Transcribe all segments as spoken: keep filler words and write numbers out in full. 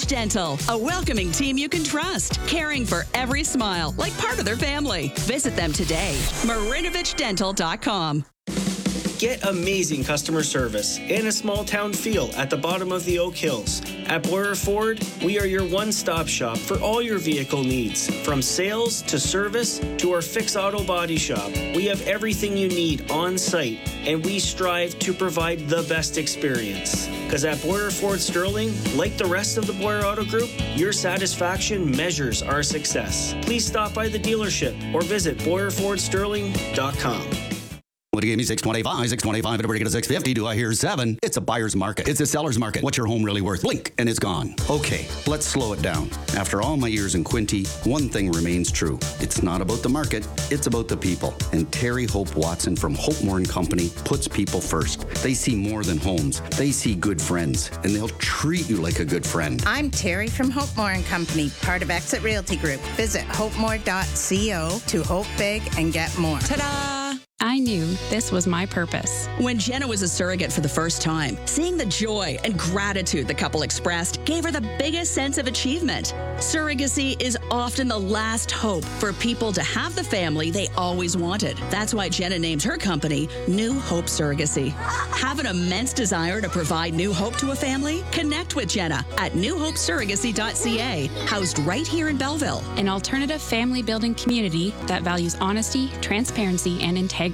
Marinovich Dental, a welcoming team you can trust, caring for every smile like part of their family. Visit them today. Marinovich Dental dot com. Get amazing customer service and a small town feel at the bottom of the Oak Hills. At Boyer Ford, we are your one-stop shop for all your vehicle needs. From sales to service to our Fix Auto Body Shop, we have everything you need on site, and we strive to provide the best experience. Because at Boyer Ford Sterling, like the rest of the Boyer Auto Group, your satisfaction measures our success. Please stop by the dealership or visit Boyer Ford Sterling dot com. What gave me six twenty-five, six twenty-five, and a break at six fifty. Do I hear seven? It's a buyer's market. It's a seller's market. What's your home really worth? Blink, and it's gone. Okay, let's slow it down. After all my years in Quinte, one thing remains true. It's not about the market, it's about the people. And Terry Hope Watson from Hope Moore and Company puts people first. They see more than homes. They see good friends, and they'll treat you like a good friend. I'm Terry from Hope Moore and Company, part of Exit Realty Group. Visit hope more dot co to hope big and get more. Ta-da! I knew this was my purpose. When Jenna was a surrogate for the first time, seeing the joy and gratitude the couple expressed gave her the biggest sense of achievement. Surrogacy is often the last hope for people to have the family they always wanted. That's why Jenna named her company New Hope Surrogacy. Have an immense desire to provide new hope to a family? Connect with Jenna at new hope surrogacy dot c a, housed right here in Belleville. An alternative family building community that values honesty, transparency, and integrity.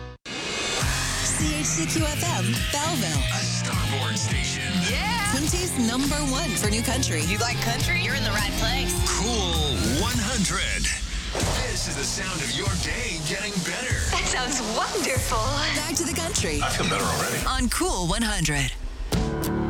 C H C Q F M, Belleville. A Starboard station. Yeah! Quinty's number one for new country. You like country? You're in the right place. Cool one hundred. This is the sound of your day getting better. That sounds wonderful. Back to the country. I feel better already. On Cool one hundred.